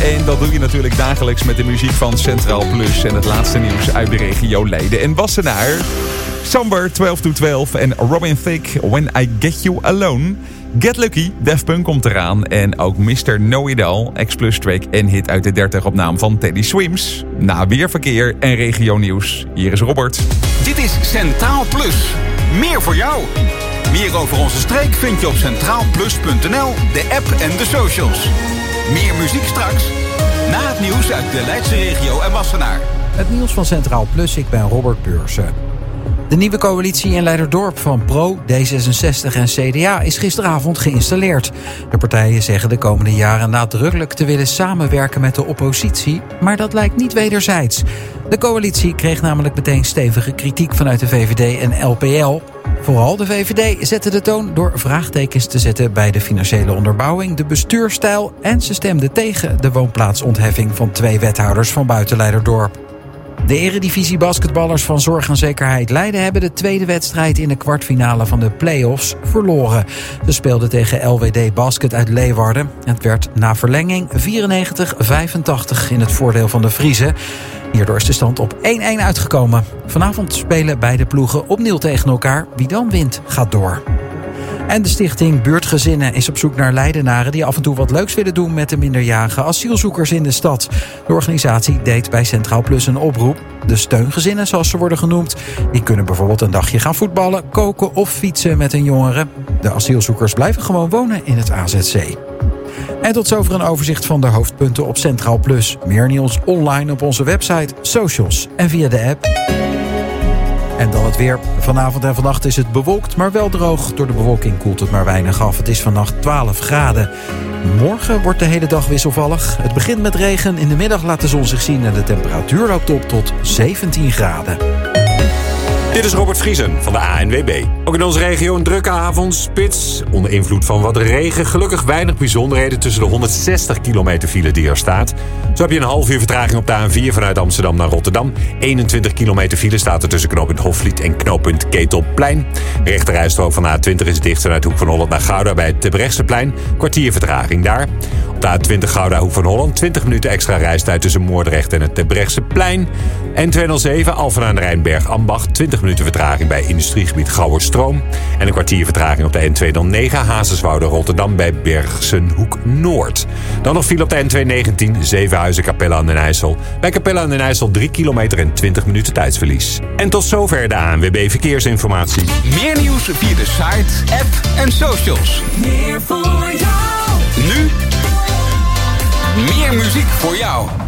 En dat doe je natuurlijk dagelijks met de muziek van Centraal Plus en het laatste nieuws uit de regio Leiden en Wassenaar. Samber 12 to 12 en Robin Thicke, When I Get You Alone. Get Lucky, Daft Punk komt eraan. En ook Mr. Know It All, X-Plus track en hit uit de 30 op naam van Teddy Swims. Na weerverkeer en regionieuws, hier is Robert. Dit is Centraal Plus. Meer voor jou. Meer over onze streek vind je op centraalplus.nl, de app en de socials. Meer muziek straks, na het nieuws uit de Leidse regio en Wassenaar. Het nieuws van Centraal Plus, ik ben Robert Beursen. De nieuwe coalitie in Leiderdorp van Pro, D66 en CDA is gisteravond geïnstalleerd. De partijen zeggen de komende jaren nadrukkelijk te willen samenwerken met de oppositie, maar dat lijkt niet wederzijds. De coalitie kreeg namelijk meteen stevige kritiek vanuit de VVD en LPL. Vooral de VVD zette de toon door vraagtekens te zetten bij de financiële onderbouwing, de bestuurstijl en ze stemden tegen de woonplaatsontheffing van 2 wethouders van buiten Leiderdorp. De eredivisie basketballers van Zorg en Zekerheid Leiden hebben de tweede wedstrijd in de kwartfinale van de play-offs verloren. Ze speelden tegen LWD Basket uit Leeuwarden. Het werd na verlenging 94-85 in het voordeel van de Friezen. Hierdoor is de stand op 1-1 uitgekomen. Vanavond spelen beide ploegen opnieuw tegen elkaar. Wie dan wint, gaat door. En de stichting Buurtgezinnen is op zoek naar Leidenaren die af en toe wat leuks willen doen met de minderjarige asielzoekers in de stad. De organisatie deed bij Centraal Plus een oproep. De steungezinnen, zoals ze worden genoemd, die kunnen bijvoorbeeld een dagje gaan voetballen, koken of fietsen met hun jongeren. De asielzoekers blijven gewoon wonen in het AZC. En tot zover een overzicht van de hoofdpunten op Centraal Plus. Meer nieuws online op onze website, socials en via de app. En dan het weer. Vanavond en vannacht is het bewolkt, maar wel droog. Door de bewolking koelt het maar weinig af. Het is vannacht 12 graden. Morgen wordt de hele dag wisselvallig. Het begint met regen. In de middag laat de zon zich zien en de temperatuur loopt op tot 17 graden. Dit is Robert Vriesen van de ANWB. Ook in onze regio een drukke avondspits. Onder invloed van wat regen. Gelukkig weinig bijzonderheden tussen de 160 kilometer file die er staat. Zo heb je een half uur vertraging op de A4 vanuit Amsterdam naar Rotterdam. 21 kilometer file staat er tussen knooppunt Hofvliet en knooppunt Ketelplein. De rechterrijstrook van de A20 is dicht vanuit Hoek van Holland naar Gouda bij het Terbrechtseplein. Kwartier vertraging daar. Op de A20 Gouda Hoek van Holland 20 minuten extra reistijd tussen Moordrecht en het Terbrechtseplein. N207 Alphen aan de Rijn Bergambacht 20 minuten vertraging bij industriegebied Gouwerstroom. En een kwartier vertraging op de N209 Hazeswoude Rotterdam bij Bergsenhoek Noord. Dan nog file op de N219 Zevenhuizen Capelle aan den IJssel. Bij Capelle aan den IJssel 3 kilometer en 20 minuten tijdsverlies. En tot zover de ANWB Verkeersinformatie. Meer nieuws via de site, app en socials. Meer voor jou. Nu meer muziek voor jou.